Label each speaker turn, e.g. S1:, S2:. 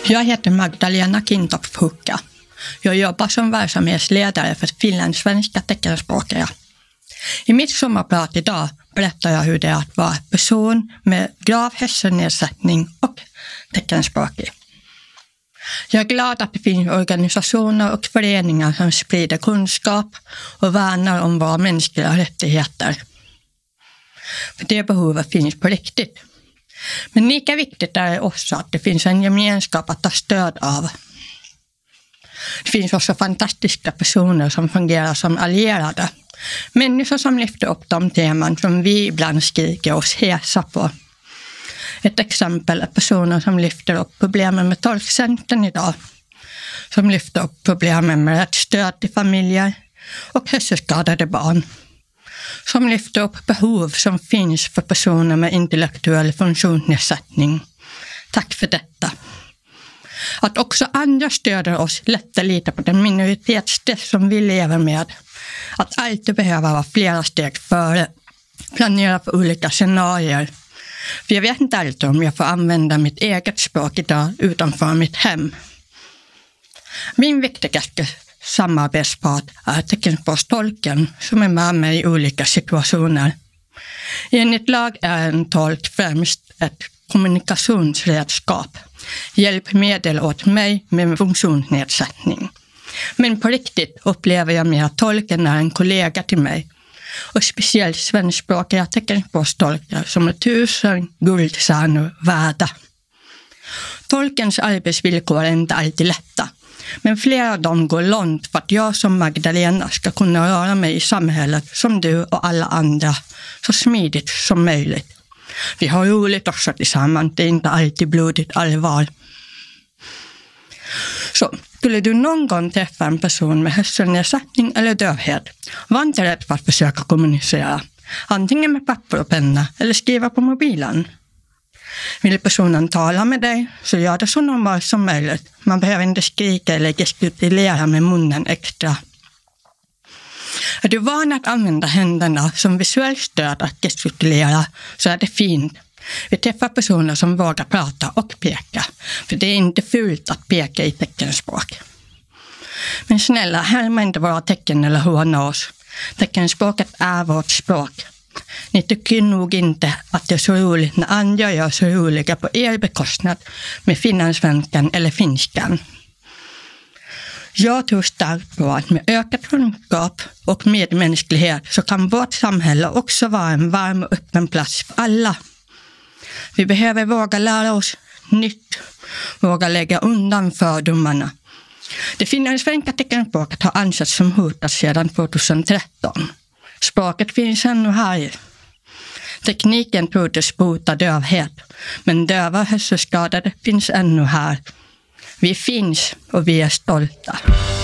S1: Jag heter Magdalena Kintoff-Hukka. Jag jobbar som verksamhetsledare för finlandssvenska teckenspråkiga. I mitt sommarprat idag berättar jag hur det är att vara person med grav hörselnedsättning och teckenspråkig. Jag är glad att det finns organisationer och föreningar som sprider kunskap och värnar om våra mänskliga rättigheter. För det behovet finns på riktigt. Men lika viktigt är det också att det finns en gemenskap att ta stöd av. Det finns också fantastiska personer som fungerar som allierade. Människor som lyfter upp de teman som vi ibland skriker oss hesa på. Ett exempel är personer som lyfter upp problemen med tolkcentern idag. Som lyfter upp problemen med rätt stöd till familjer och hörselskadade barn. Som lyfter upp behov som finns för personer med intellektuell funktionsnedsättning. Tack för detta. Att också andra stöder oss lättar lite på den minoritetsstress som vi lever med. Att alltid behöva vara flera steg före. Planera för olika scenarier. För jag vet inte alltid om jag får använda mitt eget språk idag utanför mitt hem. Min viktigaste samarbetspart är teckenspråkstolken som är med mig i olika situationer. Enligt lag är en tolk främst ett kommunikationsredskap, hjälpmedel åt mig med funktionsnedsättning. Men på riktigt upplever jag mer att tolken är en kollega till mig och speciellt svenskspråkiga teckenspråkstolkar som är 1000 guldstjärnor värda. Tolkens arbetsvillkor är inte alltid lätta, men flera av dem går långt för att jag som Magdalena ska kunna röra mig i samhället som du och alla andra så smidigt som möjligt. Vi har roligt också tillsammans, det är inte alltid blodigt allvar. Så, skulle du någon gång träffa en person med hörselnedsättning eller dövhet, var inte rädd för att försöka kommunicera. Antingen med papper och penna eller skriva på mobilen. Vill personen tala med dig så gör det så normalt som möjligt. Man behöver inte skrika eller gestikulera med munnen extra. Är du van att använda händerna som visuellt stöd att gestikulera så är det fint. Vi träffar personer som vågar prata och peka. För det är inte fult att peka i teckenspråk. Men snälla, härma inte våra tecken eller håna oss. Teckenspråket är vårt språk. Ni tycker nog inte att det är så roligt när andra gör så roliga på er bekostnad med finlandssvenskan eller finskan. Jag tror starkt på att med ökad kunskap och medmänsklighet så kan vårt samhälle också vara en varm och öppen plats för alla. Vi behöver våga lära oss nytt, våga lägga undan fördomarna. Det finlandssvenska teckenspråket har ansetts som hotat sedan 2013. Språket finns ännu här. Tekniken troddes bota dövhet, men döva och hörselskadade finns ännu här. Vi finns och vi är stolta.